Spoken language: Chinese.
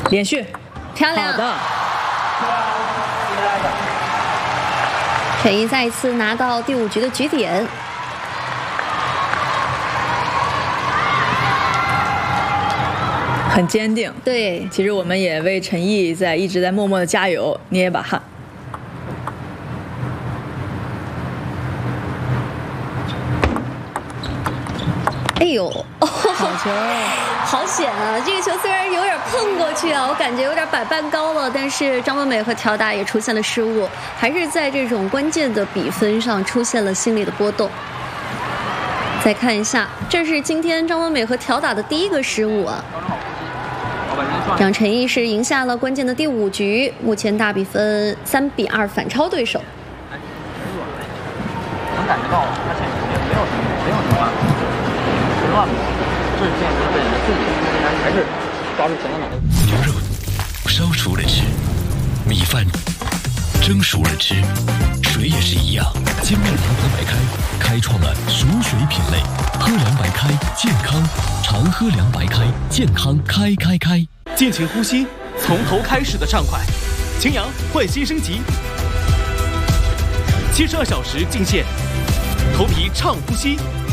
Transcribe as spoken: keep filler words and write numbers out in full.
连续， 漂亮。 好的。 陈怡再一次拿到第五局的局点。 很坚定。 对， 其实我们也为陈毅在一直在默默的加油，捏一把汗。 哎呦，哦， 好球， 好险啊！这个球虽然有点碰过去啊，我感觉有点摆半高了，但是张文美和条达也出现了失误，还是在这种关键的比分上出现了心理的波动。再看一下，这是今天张文美和条打的第一个失误啊。让陈毅是赢下了关键的第五局，目前大比分三比二反超对手。 能感觉到他现在也没有什么没有什么十万，这是这样的人自己还是抓住前头脑袋。 牛肉烧熟了吃，米饭蒸熟了吃，水也是一样。金麦堂和白开开创了熟水品类，喝凉白开健康，常喝凉白开健康开开开。 尽情呼吸，从头开始的畅快。晴阳焕新升级，七十二小时净线，头皮畅呼吸。